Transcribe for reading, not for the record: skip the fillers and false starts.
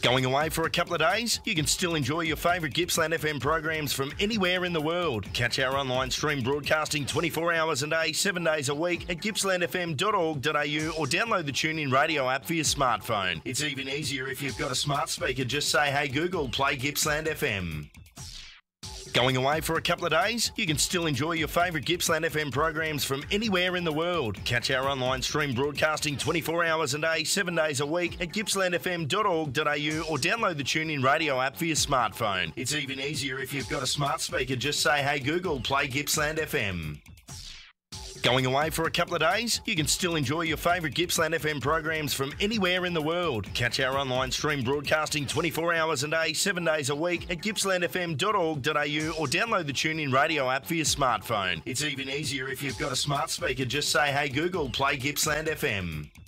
Going away for a couple of days? You can still enjoy your favourite Gippsland FM programs from anywhere in the world. Catch our online stream broadcasting 24 hours a day, 7 days a week at gippslandfm.org.au or download the TuneIn Radio app for your smartphone. It's even easier if you've got a smart speaker. Just say, "Hey Google, play Gippsland FM." Going away for a couple of days? You can still enjoy your favourite Gippsland FM programs from anywhere in the world. Catch our online stream broadcasting 24 hours a day, 7 days a week at gippslandfm.org.au or download the TuneIn Radio app for your smartphone. It's even easier if you've got a smart speaker. Just say, "Hey Google, play Gippsland FM." Going away for a couple of days? You can still enjoy your favourite Gippsland FM programs from anywhere in the world. Catch our online stream broadcasting 24 hours a day, 7 days a week at gippslandfm.org.au or download the TuneIn Radio app for your smartphone. It's even easier if you've got a smart speaker. Just say, "Hey Google, play Gippsland FM."